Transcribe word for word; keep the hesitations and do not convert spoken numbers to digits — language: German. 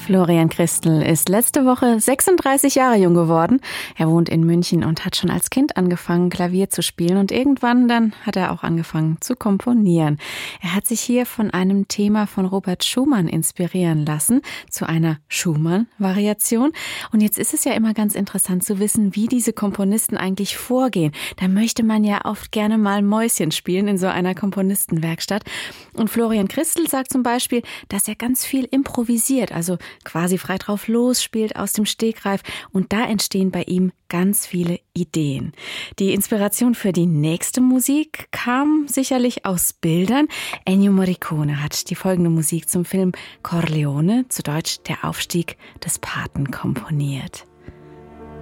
Florian Christel ist letzte Woche sechsunddreißig Jahre jung geworden. Er wohnt in München und hat schon als Kind angefangen, Klavier zu spielen. Und irgendwann dann hat er auch angefangen zu komponieren. Er hat sich hier von einem Thema von Robert Schumann inspirieren lassen, zu einer Schumann-Variation. Und jetzt ist es ja immer ganz interessant zu wissen, wie diese Komponisten eigentlich vorgehen. Da möchte man ja oft gerne mal Mäuschen spielen in so einer Komponistenwerkstatt. Und Florian Christel sagt zum Beispiel, dass er ganz viel improvisiert, also quasi frei drauf los spielt aus dem Stegreif, und da entstehen bei ihm ganz viele Ideen. Die Inspiration für die nächste Musik kam sicherlich aus Bildern. Ennio Morricone hat die folgende Musik zum Film Corleone, zu Deutsch Der Aufstieg des Paten, komponiert.